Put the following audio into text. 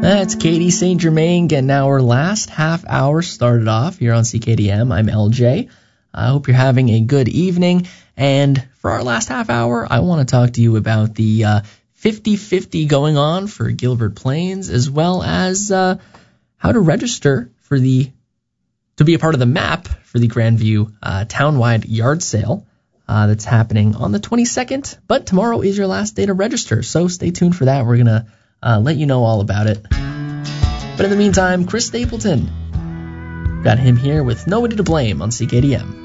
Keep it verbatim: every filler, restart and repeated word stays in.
That's Katie Saint Germain getting our last half hour started off here on C K D M. I'm L J. I hope you're having a good evening. And for our last half hour, I want to talk to you about the uh, fifty fifty going on for Gilbert Plains, as well as uh, how to register for the to be a part of the map for the Grandview uh, townwide yard sale uh, that's happening on the twenty-second. But tomorrow is your last day to register, so stay tuned for that. We're going to uh, let you know all about it. But in the meantime, Chris Stapleton. Got him here with Nobody to Blame on C K D M.